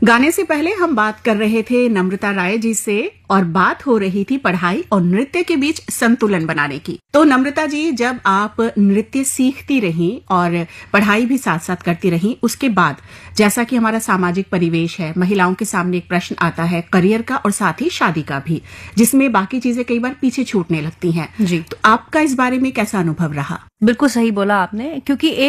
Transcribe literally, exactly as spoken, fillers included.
गाने से पहले हम बात कर रहे थे नम्रता राय जी से और बात हो रही थी पढ़ाई और नृत्य के बीच संतुलन बनाने की। तो नम्रता जी, जब आप नृत्य सीखती रहीं और पढ़ाई भी साथ साथ करती रहीं, उसके बाद जैसा कि हमारा सामाजिक परिवेश है, महिलाओं के सामने एक प्रश्न आता है करियर का और साथ ही शादी का भी, जिसमें बाकी चीजें कई बार पीछे छूटने लगती हैं। जी, तो आपका इस बारे में कैसा अनुभव रहा? बिल्कुल सही बोला आपने, क्योंकि